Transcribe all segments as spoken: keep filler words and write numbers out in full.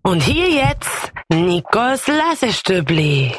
Und hier jetzt Nikos Lassestübli.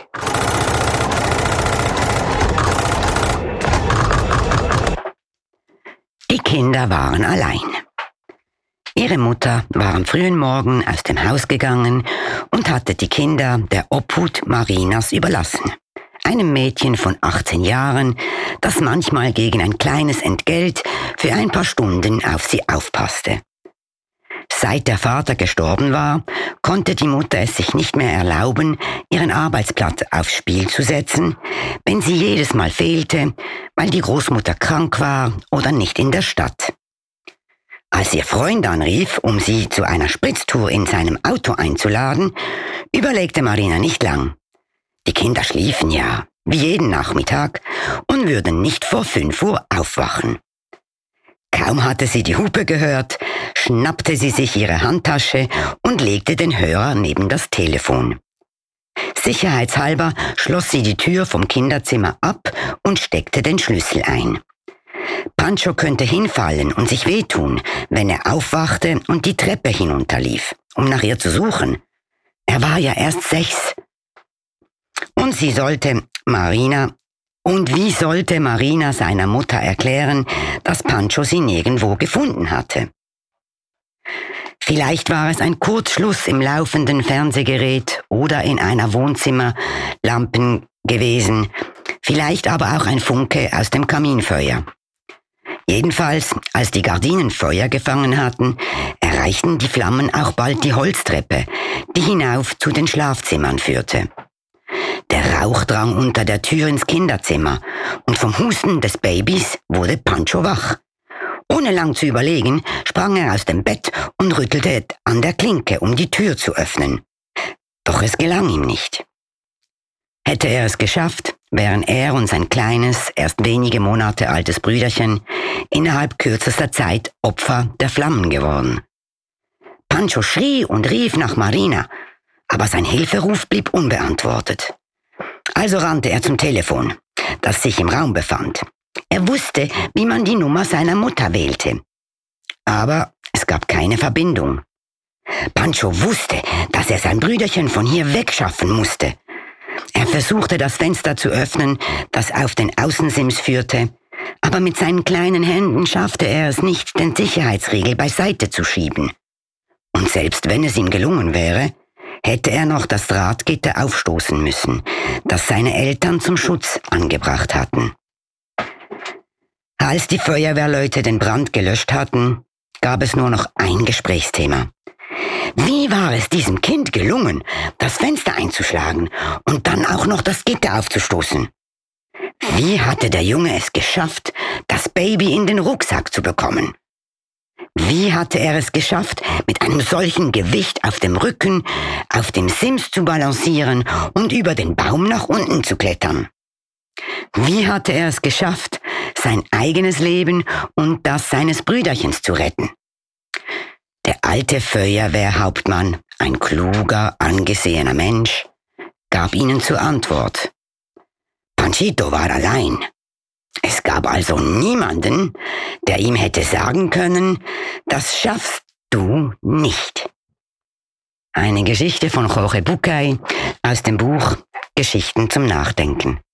Die Kinder waren allein. Ihre Mutter war am frühen Morgen aus dem Haus gegangen und hatte die Kinder der Obhut Marinas überlassen, einem Mädchen von achtzehn Jahren, das manchmal gegen ein kleines Entgelt für ein paar Stunden auf sie aufpasste. Seit der Vater gestorben war, konnte die Mutter es sich nicht mehr erlauben, ihren Arbeitsplatz aufs Spiel zu setzen, wenn sie jedes Mal fehlte, weil die Großmutter krank war oder nicht in der Stadt. Als ihr Freund anrief, um sie zu einer Spritztour in seinem Auto einzuladen, überlegte Marina nicht lang. Die Kinder schliefen ja, wie jeden Nachmittag, und würden nicht vor fünf Uhr aufwachen. Kaum hatte sie die Hupe gehört, schnappte sie sich ihre Handtasche und legte den Hörer neben das Telefon. Sicherheitshalber schloss sie die Tür vom Kinderzimmer ab und steckte den Schlüssel ein. Pancho könnte hinfallen und sich wehtun, wenn er aufwachte und die Treppe hinunterlief, um nach ihr zu suchen. Er war ja erst sechs. Und sie sollte Marina Und wie sollte Marina seiner Mutter erklären, dass Pancho sie nirgendwo gefunden hatte? Vielleicht war es ein Kurzschluss im laufenden Fernsehgerät oder in einer Wohnzimmerlampe gewesen, vielleicht aber auch ein Funke aus dem Kaminfeuer. Jedenfalls, als die Gardinen Feuer gefangen hatten, erreichten die Flammen auch bald die Holztreppe, die hinauf zu den Schlafzimmern führte. Der Rauch drang unter der Tür ins Kinderzimmer und vom Husten des Babys wurde Pancho wach. Ohne lang zu überlegen, sprang er aus dem Bett und rüttelte an der Klinke, um die Tür zu öffnen. Doch es gelang ihm nicht. Hätte er es geschafft, wären er und sein kleines, erst wenige Monate altes Brüderchen innerhalb kürzester Zeit Opfer der Flammen geworden. Pancho schrie und rief nach Marina, aber sein Hilferuf blieb unbeantwortet. Also rannte er zum Telefon, das sich im Raum befand. Er wusste, wie man die Nummer seiner Mutter wählte. Aber es gab keine Verbindung. Pancho wusste, dass er sein Brüderchen von hier wegschaffen musste. Er versuchte, das Fenster zu öffnen, das auf den Außensims führte, aber mit seinen kleinen Händen schaffte er es nicht, den Sicherheitsriegel beiseite zu schieben. Und selbst wenn es ihm gelungen wäre, hätte er noch das Drahtgitter aufstoßen müssen, das seine Eltern zum Schutz angebracht hatten. Als die Feuerwehrleute den Brand gelöscht hatten, gab es nur noch ein Gesprächsthema. Wie war es diesem Kind gelungen, das Fenster einzuschlagen und dann auch noch das Gitter aufzustoßen? Wie hatte der Junge es geschafft, das Baby in den Rucksack zu bekommen? Wie hatte er es geschafft, mit einem solchen Gewicht auf dem Rücken, auf dem Sims zu balancieren und über den Baum nach unten zu klettern? Wie hatte er es geschafft, sein eigenes Leben und das seines Brüderchens zu retten? Der alte Feuerwehrhauptmann, ein kluger, angesehener Mensch, gab ihnen zur Antwort: Panchito war allein. Es gab also niemanden, der ihm hätte sagen können, das schaffst du nicht. Eine Geschichte von Jorge Bucay aus dem Buch Geschichten zum Nachdenken.